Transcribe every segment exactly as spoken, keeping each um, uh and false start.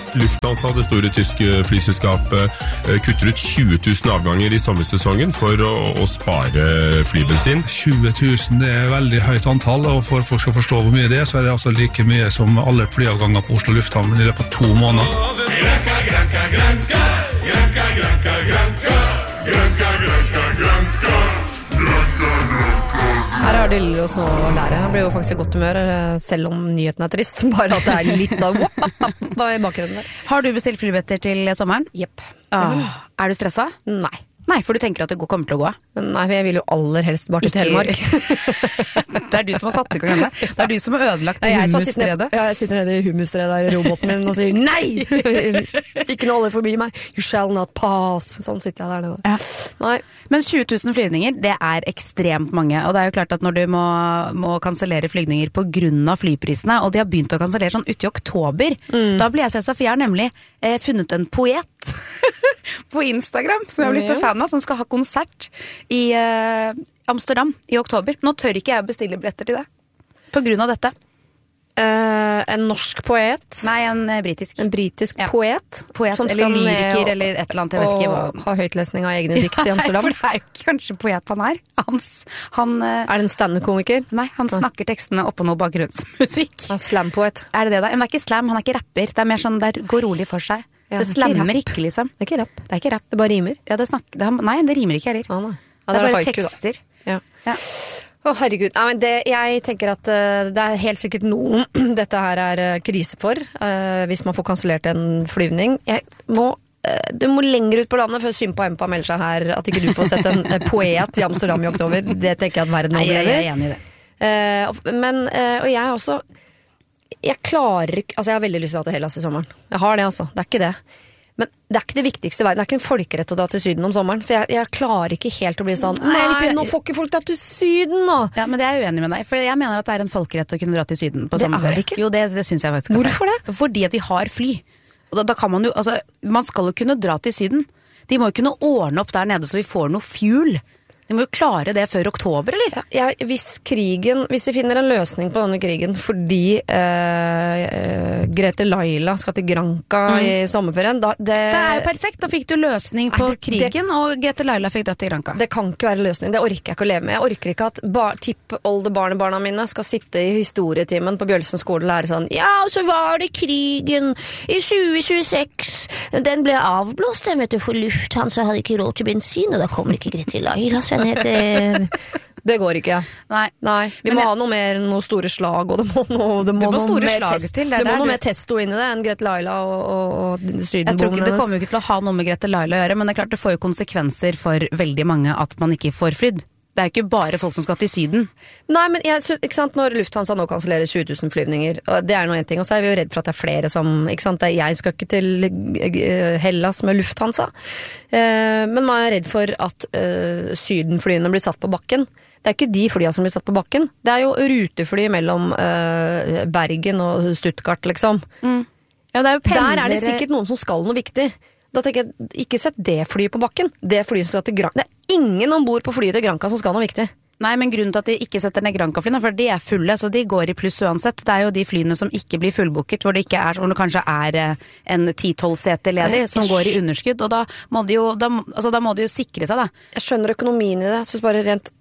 Lufthansa, det store tyske flyselskapet, kutter ut tjue tusen avganger i sommersesongen for å, å spare flybensin. tjue tusen, det er veldig høyt antall, og for folk skal forstå hvor mye det er, så er det altså like mye som alle flyavganger på Oslo Lufthavn i løpet av to måneder. Granca, Granca, Granca, Granca, Granca, Granca, Granca, Granca, Granca, Granca, Granca. Her har det Lillos nå å lære. Han blir jo faktisk i godt humør, selv om nyheten er trist. Bare at det er litt sånn hva i bakgrunnen der. Har du bestilt flybilletter til sommeren? Jepp. Ah, er du stresset? Nei. Nei, for du tenker at det kommer til å gå? Nei, jeg vil jo aller helst bare til Telemark. Det er du som har satt i gang denne. Det er du som har ødelagt det humusstredet. Ja, jeg sitter nede i humusstredet der i roboten min og sier nei! Ikke noe olje forbi meg. You shall not pass. Sånn sitter jeg der nede. Ja. Nei. Men tjue tusen flygninger, det er ekstremt mange. Og det er jo klart at når du må, må kansellere flygninger på grunn av flyprisene, og de har begynt å kansellere sånn ute i oktober, mm. da blir jeg selv så, for jeg har nemlig eh, funnet en poet på Instagram, som jeg har blitt så fan av, som skal ha konsert i uh, Amsterdam i oktober. Nå tør ikke jeg bestille billetter til det, på grunn av dette. Uh, en norsk poet? Nei, en uh, britisk. En britisk ja. poet? Poet, som eller lyriker, og, eller et eller annet, jeg vet ikke hva. Og ha høytlesning av egne dikt i Amsterdam? Nei, for det er jo ikke kanskje poet han er. Hans, han, uh, er det en stand-up-komiker? Nei, han snakker tekstene oppå noe bakgrunnsmusikk. En slam-poet? Er det det da? Men det er ikke slam, han er ikke rapper. Det er mer sånn, det går rolig for seg. Ja, det slammer ikke, ikke, liksom. Det er ikke rapp. Det er ikke rapp. Det bare rimer. Ja, det snakker, det, nei, det rimer ikke heller. Ah, ja, det, det er bare haiku, tekster. Ja. Ja. Å, herregud. Nei, men det, jeg tenker at uh, det er helt sikkert noen dette her er uh, krise for, uh, hvis man får kansellert en flyvning. Jeg må, uh, du må lenger ut på landet før Sympa Empa melder seg her, at ikke du får sett en uh, poet i Amsterdam i oktober. Det tenker jeg at verden overlever. Nei, jeg er enig i det. Uh, men, uh, og jeg også, jeg klarer ikke, altså jeg har veldig lyst til å dra til Hellas i sommeren. Jeg har det altså, det er ikke det. Men det er ikke det viktigste i verden. Det er ikke en folkerett å dra til Syden om sommeren. Så jeg, jeg klarer ikke helt å bli sånn nei, nei, nå får ikke folk dra til Syden nå. Ja, men det er jeg uenig med deg. For jeg mener at det er en folkerett å kunne dra til Syden på sommerferie. Det er det ikke. Jo, det, det synes jeg faktisk. Hvorfor det? Fordi at de har fly. Og da, da kan man jo, altså, man skal jo kunne dra til Syden. De må jo kunne ordne opp der nede så vi får noe fuel. De må jo klare det før oktober, eller? Ja, hvis krigen, hvis vi finner en løsning på denne krigen fordi eh, eh, Grete Laila skal til Granca mm. i sommerferien, da det... Det er jo perfekt, da fikk du løsning på Nei, det, krigen, det, og Grete Laila fikk dratt til Granca. Det kan ikke være løsning, det orker jeg ikke å leve med. Jeg orker ikke at bar, tippoldebarnebarna mine skal sitte i historietimen på Bjølsen skole og lære sånn, ja, og så var det krigen i tjue tjueseks, den ble avblåst, den vet du, for Lufthansa hadde ikke råd til bensin, og da kommer ikke Grete Laila, så Det, det går ikke. Nei. Nei. Vi Men må jeg, ha noe mer, noe store slag, og det må, noe, det må, må noe mer slag test, til. Det, det må der, noe du... mer testo inn i det enn Grete Laila og, og, og Sydenbomen. Jeg tror ikke det kommer jo ikke til å ha noe med Grete Laila å gjøre, men det er klart det får jo konsekvenser for veldig mange at man ikke får flydd. Det er jo ikke bare folk som skal til Syden. Nei, men jeg, ikke sant, når Lufthansa nå kansellerer tjue tusen flyvninger, og det er noe en ting, og så er vi jo redd for at det er flere som, ikke sant, jeg skal ikke til Hellas med Lufthansa, eh, men man er redd for at eh, Sydenflyene blir satt på bakken. Det er ikke de flyene som blir satt på bakken, det er jo rutefly mellom eh, Bergen og Stuttgart, liksom. Mm. Ja, det er jo pendlere... Der er det sikkert noen som skal noe viktig. Da tenker jeg, ikke sett det flyet på bakken. Det flyet som skal til Granca. Det er ingen ombord på flyet til Granca som skal noe viktig. Nei, men grunnen til at de ikke setter ned Granca-flyene, for de er fulle, så de går i pluss uansett. Det er jo de flyene som ikke blir fullbooket, hvor det, ikke er, hvor det kanskje er en ti tolv seter ledig, som går i underskudd, og da må de jo, da, altså, da må de jo sikre seg, da. Jeg skjønner økonomien i det, jeg synes bare rent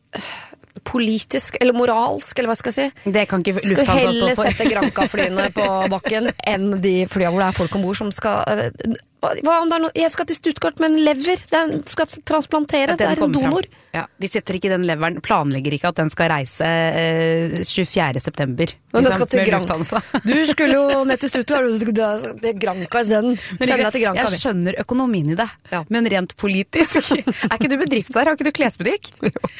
politisk, eller moralsk, eller hva skal jeg si. Det kan ikke Lufthansa stå for. Skal heller sette Granca-flyene på bakken enn de flyene hvor det er folk ombord som skal... Hva om det er noe? Jeg skal til Stuttgart med en lever. Den skal transplantere. Det er en donor. Ja, de setter ikke den leveren, planlegger ikke at den skal reise eh, tjuefjerde september. Men den skal til Granca. Du skulle jo ned til Stuttgart, det er Granca i stedet. Sender deg til Granca. Jeg skjønner økonomien i det, ja. Men rent politisk. Er ikke du bedriftseier? Har ikke du klesbutikk? Jo.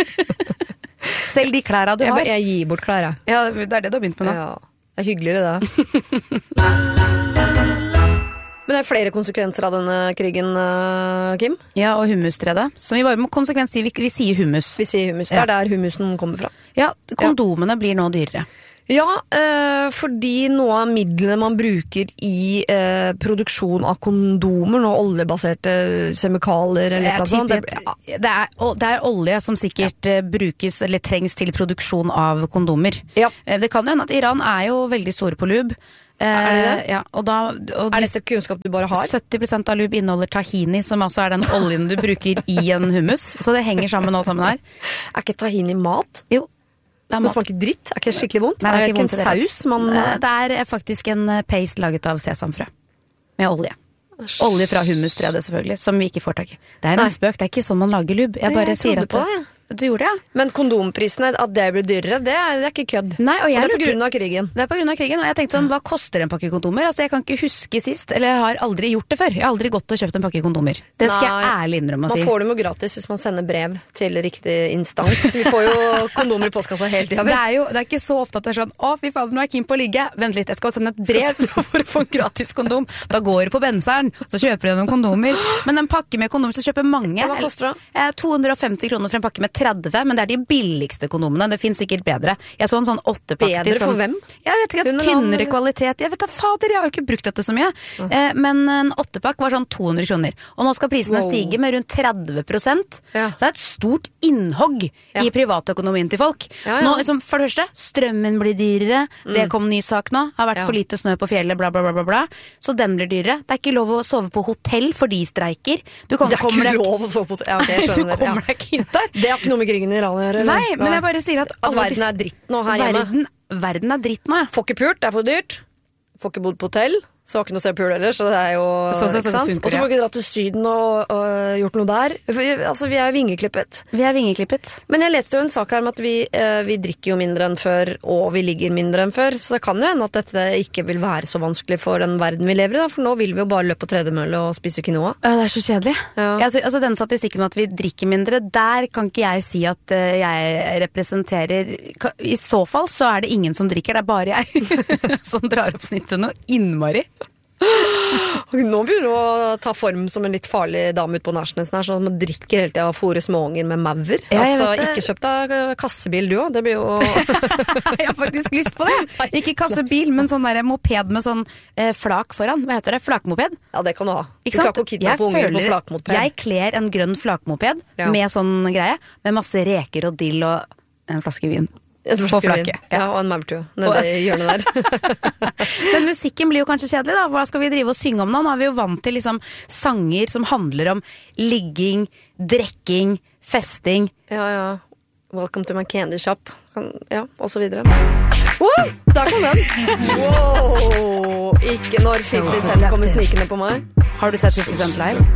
Selv de klærne du har. Jeg, jeg gir bort klær, jeg. Ja, det er det du har begynt med nå. Ja, det er hyggeligere det. Men det er flere konsekvenser av denne krigen, Kim? Ja, og humusstredet. Så vi bare må konsekvens si, vi, vi sier humus. Vi sier humus, det er der humusen kommer fra. Ja, kondomene ja. Blir nå dyrere. Ja, eh, fordi noe av midlene man bruker i eh, produksjon av kondomer, noe oljebaserte kjemikalier eller noe sånt. Det, ja. det, er, det er olje som sikkert ja. brukes eller trengs til produksjon av kondomer. Ja. Det kan jo hende at Iran er jo veldig store på lube. Er det det? Ja, og da, og Er dette kunnskap du bare har? sytti prosent av lube inneholder tahini, som altså er den oljen du bruker i en hummus. Så det henger sammen alt sammen her. Er ikke tahini mat? Jo. Det, Det smaker dritt? Er ikke skikkelig vondt? Nei, det er er det ikke ikke vondt i en det hele saus man Det er faktisk en paste laget av sesamfrø. Med olje. Olje fra hummus, tror jeg det selvfølgelig, som vi ikke får tak i. Det er en Nei. spøk, det er ikke sånn man lager lube. Jeg bare jeg sier trodde at på det. Du gjorde det, ja? Men kondomprisene, at det blir dyrere, det er, det er ikke kødd. Nei, og Og jeg det er på lurte- grunn av krigen. Det er på grunn av krigen, og jeg tenkte sånn, hva koster en pakke kondomer? Altså, jeg kan ikke huske sist, eller jeg har aldri gjort det før. Jeg har aldri gått og kjøpt en pakke kondomer. Det skal jeg Nei. ærlig innrømme å Man si. får dem jo gratis hvis man sender brev til riktig instans. Vi får jo kondomer i postkassa hele tida. Det er jo det er ikke så ofte at det er sånn, å fy fader, nå er jeg keen på å ligge. Vent litt, jeg skal sende et brev for å få en gratis kondom. Da går du på benseren, så kjøper du noen kondomer. Men en pakke med kondomer, så kjøper mange. Ja, hva koster det? Eh, to hundre og femti kroner for en pakke med tretti, men det er de billigste kondomene. Det finnes sikkert bedre. Jeg så en sånn åttepakke Bedre som, for hvem? Jeg vet ikke, Under tynnere land, kvalitet. Jeg vet da fader, jeg har jo ikke brukt dette så mye. Eh, men en åttepakk var sånn to hundre kroner. Og nå skal prisene Wow. stige med rundt tretti prosent. Ja. Så det er et stort innhogg Ja. i privatøkonomien til folk. Ja, ja. Nå, liksom, for det første, strømmen blir dyrere. Det kom ny sak nå. Har vært Ja. for lite snø på fjellet, bla, bla, bla, bla, bla. Så den blir dyrere. Det er ikke lov å sove på hotell for de streiker. Du kan, Det er kommer ikke deg- lov å sove på ja, ok, jeg Du skjønner det. Ja. kommer deg ikke inn der. Det har ikke noe med krigen i Iran å gjøre. eller? Nei, men jeg bare sier at At alle verden disse- er dritt nå her hjemme. Verden, verden er dritt nå, ja. Får ikke pult, det er for dyrt. Får ikke bodd på hotell. Så har ikke noe sted å pule heller, så det er jo Sånn sett ikke sant? funker Og så det. får vi ikke dra til Syden og, og gjort noe der. For, vi- altså, vi er jo vingeklippet. Vi er vingeklippet. Men jeg leste jo en sak her om at vi, eh, vi drikker jo mindre enn før, og vi ligger mindre enn før. Så det kan jo hende at dette ikke vil være så vanskelig for den verden vi lever i, da. For nå vil vi jo bare løpe på tredemølle og spise quinoa. Ja, det er så kjedelig. Ja. Altså, altså Den statistikken med at vi drikker mindre, der kan ikke jeg si at eh, jeg representerer ka- I så fall så er det ingen som drikker, det er bare jeg som drar opp snittet noe innmari. Nå begynner du å ta form som en litt farlig dame ute på Nærsnesen her, sånn at man drikker hele tida og fôrer småunger med maur. Ja, jeg altså, vet det. ikke kjøp deg kassebil du òg, det blir jo Jeg har faktisk lyst på det. Ikke kassebil, men sånn der moped med sånn eh, flak foran. Hva heter det? Flakmoped? Ja, det kan du ha. Du Ikke klarer sant? ikke å kidnappe Jeg unger på føler- flakmoped. Jeg kler en grønn flakmoped Ja. med sånn greie, med masse reker og dill og en flaske vin. En på flaske vin. flaket. Ja, og en maurtue nede i hjørnet der. Men musikken blir jo kanskje kjedelig, da. Hva skal vi drive og synge om nå? Nå er vi jo vant til liksom sanger som handler om ligging, drekking, festing. Ja, ja. Welcome to my candy shop. Kan, ja, og så videre. Wow, der kom den! Wow! Ikke når fifty Cent kommer snikende på meg. Har du sett fifty Cent live?